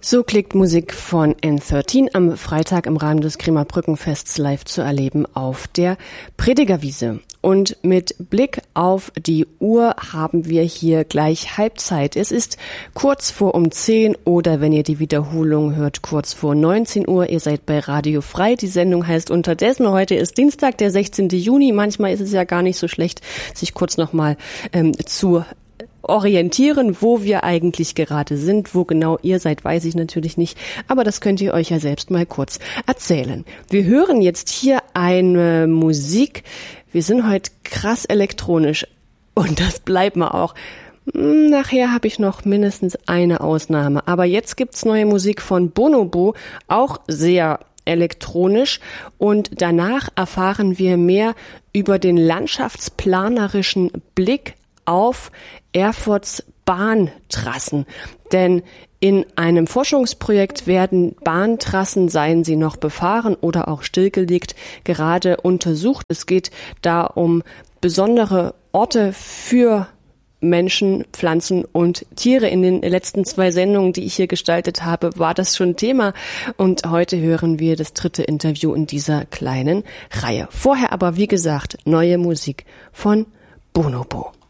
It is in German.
So klingt Musik von N13 am Freitag im Rahmen des Kremer Brückenfests live zu erleben auf der Predigerwiese. Und mit Blick auf die Uhr haben wir hier gleich Halbzeit. Es ist kurz vor 10 oder wenn ihr die Wiederholung hört, kurz vor 19 Uhr. Ihr seid bei Radio Frei. Die Sendung heißt Unterdessen. Heute ist Dienstag, der 16. Juni. Manchmal ist es ja gar nicht so schlecht, sich kurz nochmal zu orientieren, wo wir eigentlich gerade sind. Wo genau ihr seid, weiß ich natürlich nicht, aber das könnt ihr euch ja selbst mal kurz erzählen. Wir hören jetzt hier eine Musik. Wir sind heute krass elektronisch und das bleiben wir auch. Nachher habe ich noch mindestens eine Ausnahme, aber jetzt gibt's neue Musik von Bonobo, auch sehr elektronisch, und danach erfahren wir mehr über den landschaftsplanerischen Blick auf Erfurts Bahntrassen. Denn in einem Forschungsprojekt werden Bahntrassen, seien sie noch befahren oder auch stillgelegt, gerade untersucht. Es geht da um besondere Orte für Menschen, Pflanzen und Tiere. In den letzten 2 Sendungen, die ich hier gestaltet habe, war das schon Thema. Und heute hören wir das 3. Interview in dieser kleinen Reihe. Vorher aber, wie gesagt, neue Musik von Bonobo.